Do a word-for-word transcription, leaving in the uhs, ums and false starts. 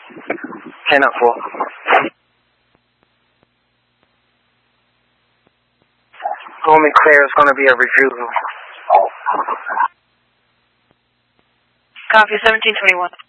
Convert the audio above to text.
ten up four. Home and clear is going to be a review. Copy seventeen twenty-one.